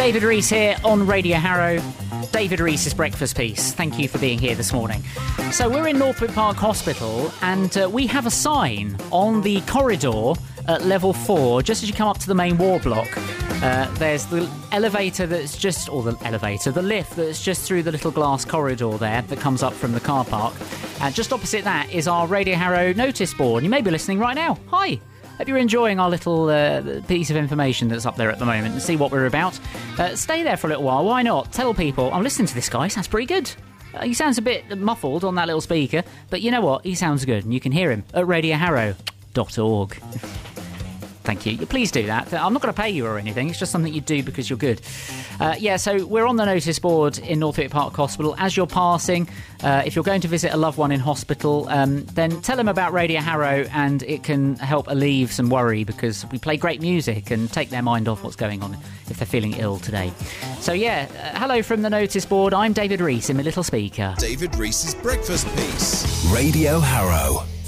David Rees here on Radio Harrow. David Rees' breakfast piece. Thank you for being here this morning. So we're in Northwick Park Hospital, and we have a sign on the corridor at level 4, just as you come up to the main ward block. There's the elevator that's just, the lift that's just through the little glass corridor there that comes up from the car park. And just opposite that is our Radio Harrow notice board. You may be listening right now. Hi. Hope you're enjoying our little piece of information that's up there at the moment and see what we're about. Stay there for a little while. Why not? Tell people, I'm listening to this guy. Sounds pretty good. He sounds a bit muffled on that little speaker, but you know what? He sounds good, and you can hear him at radioharrow.org. Thank you. Please do that. I'm not going to pay you or anything. It's just something you do because you're good. So we're on the notice board in Northwick Park Hospital. As you're passing, if you're going to visit a loved one in hospital, then tell them about Radio Harrow, and it can help alleviate some worry because we play great music and take their mind off what's going on if they're feeling ill today. So hello from the notice board. I'm David Rees in my little speaker. David Rees' breakfast piece. Radio Harrow.